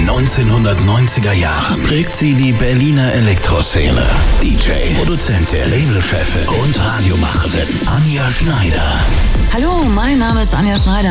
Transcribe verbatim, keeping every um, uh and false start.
den neunzehnhundertneunziger Jahren prägt sie die Berliner Elektroszene. D J, Produzentin, Labelchefin und Radiomacherin Anja Schneider. Hallo, mein Name ist Anja Schneider.